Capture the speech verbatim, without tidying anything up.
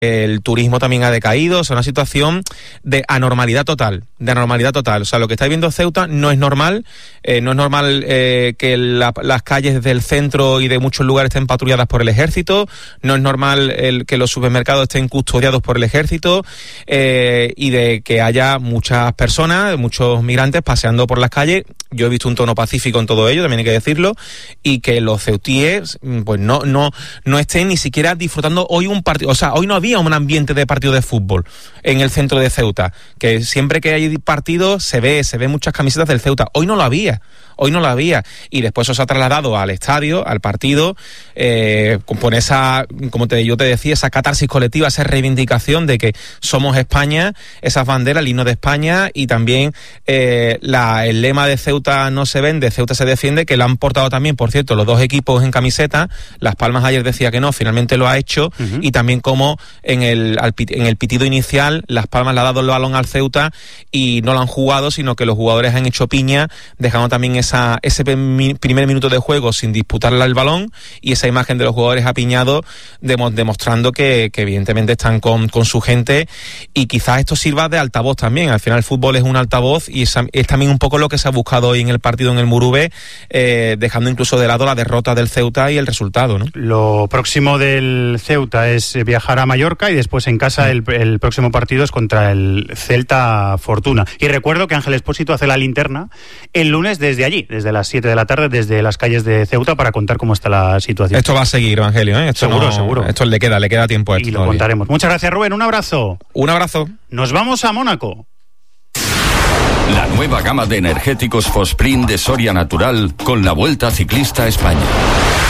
el turismo también ha decaído, o sea, una situación de anormalidad total, de anormalidad total. O sea, lo que está viviendo Ceuta no es normal, eh, no es normal eh, que la, las calles del centro y de muchos lugares estén patrulladas por el ejército, no es normal el, que los supermercados estén custodiados por el ejército, eh, y de que haya muchas personas, muchos migrantes paseando por las calles. Yo he visto un tono pacífico en todo ello, también hay que decirlo, y que los ceutíes pues no, no, no estén ni siquiera disfrutando hoy un partido. O sea, hoy no había un ambiente de partido de fútbol en el centro de Ceuta, que siempre que hay partidos se ve, se ve muchas camisetas del Ceuta. Hoy no lo había, hoy no lo había, y después eso se ha trasladado al estadio, al partido, eh, con esa, como te, yo te decía, esa catarsis colectiva, esa reivindicación de que somos España, esas banderas, el himno de España, y también eh, la, el lema de Ceuta no se vende, Ceuta se defiende, que lo han portado también, por cierto, los dos equipos en camiseta. Las Palmas ayer decía que no, finalmente lo ha hecho, uh-huh. Y también como en el, al, en el pitido inicial, Las Palmas le ha dado el balón al Ceuta y no lo han jugado, sino que los jugadores han hecho piña, dejando también esa, ese primer minuto de juego sin disputarle el balón, y esa imagen de los jugadores apiñados demo, demostrando que, que evidentemente están con, con su gente, y quizás esto sirva de altavoz también. Al final el fútbol es un altavoz, y es, es también un poco lo que se ha buscado hoy en el partido en el Murube, eh, dejando incluso de lado la derrota del Ceuta y el resultado, ¿no? Lo próximo del Ceuta es viajar a Mallorca, y después en casa el, el próximo partido es contra el Celta Fortuna. Y recuerdo que Ángel Expósito hace la linterna el lunes desde allí, desde las siete de la tarde, desde las calles de Ceuta, para contar cómo está la situación. Esto va a seguir, Evangelio, ¿eh? Esto seguro, no, seguro. Esto le queda, le queda tiempo a esto. Y lo todavía contaremos. Muchas gracias, Rubén. Un abrazo. Un abrazo. Nos vamos a Mónaco. La nueva gama de energéticos Fosprint de Soria Natural con la Vuelta Ciclista a España.